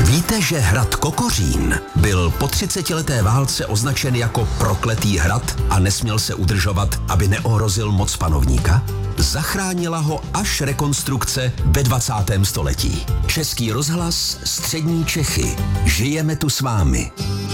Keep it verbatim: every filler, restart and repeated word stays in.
Víte, že hrad Kokořín byl po třicetileté válce označen jako prokletý hrad a nesměl se udržovat, aby neohrozil moc panovníka? Zachránila ho až rekonstrukce ve dvacátém století. Český rozhlas, Střední Čechy. Žijeme tu s vámi.